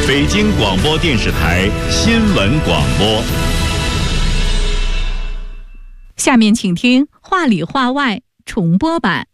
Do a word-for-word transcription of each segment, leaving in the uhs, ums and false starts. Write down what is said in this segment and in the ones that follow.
北京广播电视台新闻广播。 下面请听话里话外重播版。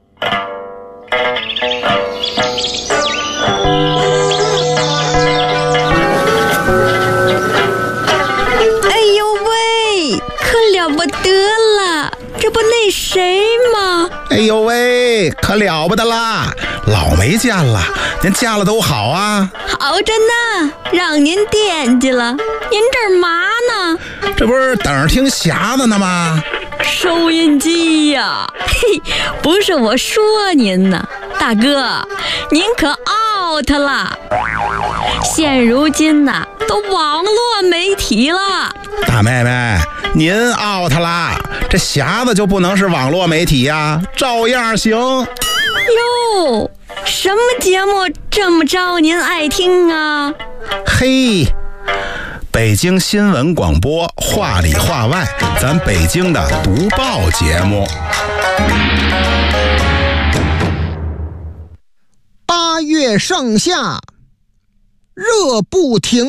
哎呦喂，可了不得了，这不那谁吗？ 哎呦喂，可了不得啦，老没见了，您见了都好啊。 好着呢，让您惦记了。您这儿嘛呢？ 这不是等着听匣子呢吗？ 收音机呀，嘿，不是我说您呢，大哥，您可 out 了。现如今呐，都网络媒体了。 大妹妹，您 out 了，这匣子就不能是网络媒体呀，照样行。 哟，什么节目这么招您爱听啊？ 嘿，北京新闻广播话里话外，咱北京的读报节目。 八月盛夏，热不停，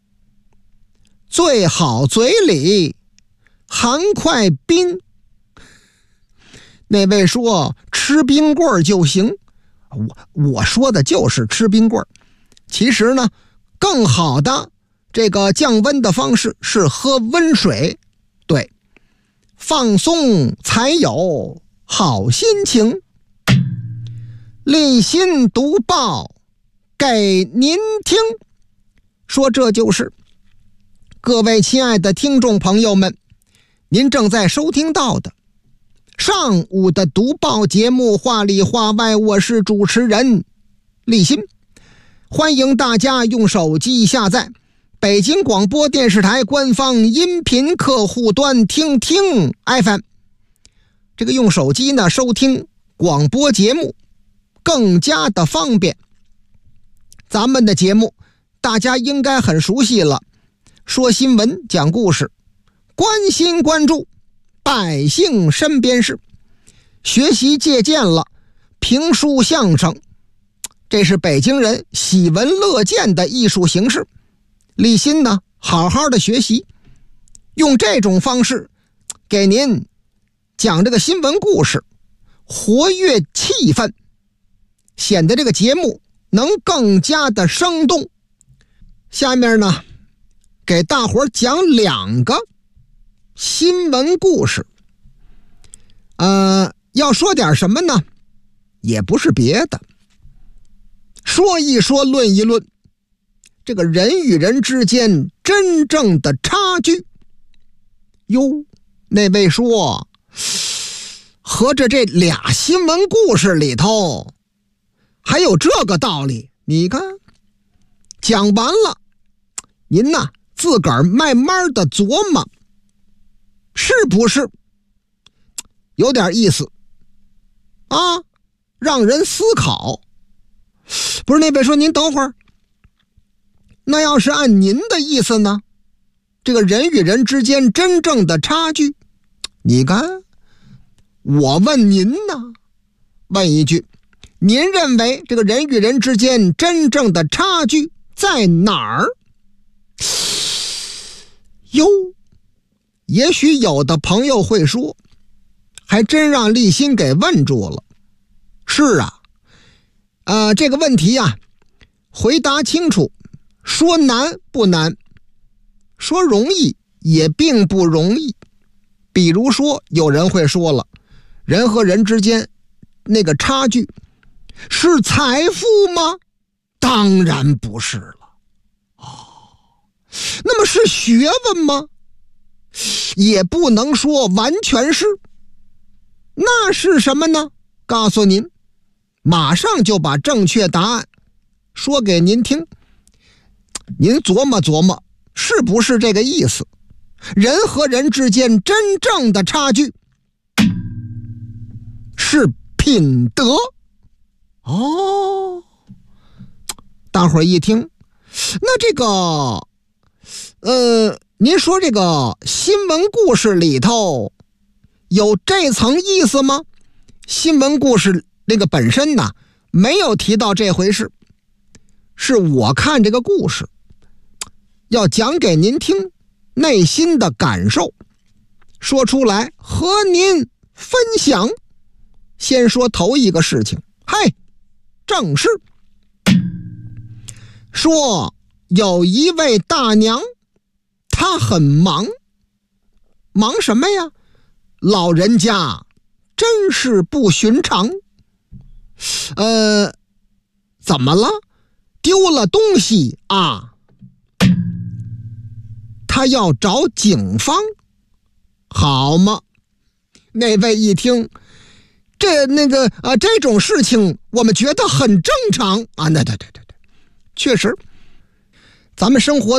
最好嘴里含块冰。那位说吃冰棍就行，我我说的就是吃冰棍。其实呢，更好的这个降温的方式是喝温水，对，放松才有好心情。立新读报给您听，说这就是各位亲爱的听众朋友们，您正在收听到的上午的读报节目话里话外，我是主持人立新，欢迎大家用手机下载北京广播电视台官方音频客户端听听 F M， 这个用手机呢收听广播节目更加的方便。咱们的节目大家应该很熟悉了，说新闻讲故事，关心关注百姓身边事，学习借鉴了评书相声，这是北京人喜闻乐见的艺术形式。立新呢好好的学习，用这种方式给您讲这个新闻故事，活跃气氛，显得这个节目能更加的生动。下面呢给大伙儿讲两个新闻故事，呃，要说点什么呢？也不是别的，说一说论一论这个人与人之间真正的差距。哟，那位说合着这俩新闻故事里头还有这个道理，你看讲完了，您呐自个儿慢慢的琢磨，是不是有点意思啊？让人思考。不是，那位说您等会儿，那要是按您的意思呢，这个人与人之间真正的差距，你看我问您呢，问一句，您认为这个人与人之间真正的差距在哪儿？哟，也许有的朋友会说，还真让立新给问住了。是啊，呃，这个问题啊，回答清楚，说难不难，说容易也并不容易。比如说，有人会说了，人和人之间那个差距是财富吗？当然不是了。哦，那么是学问吗？也不能说完全是。那是什么呢？告诉您，马上就把正确答案说给您听，您琢磨琢磨，是不是这个意思？人和人之间真正的差距是品德。哦，大伙儿一听，那这个呃，您说这个新闻故事里头有这层意思吗？新闻故事那个本身呢没有提到这回事， 是我看这个故事要讲给您听，内心的感受说出来和您分享。先说头一个事情，嘿，正是说有一位大娘，她很忙。忙什么呀？老人家真是不寻常。呃，怎么了？丢了东西啊？他要找警方，好吗？那位一听，这那个啊，这种事情我们觉得很正常啊。那对对对对，确实，咱们生活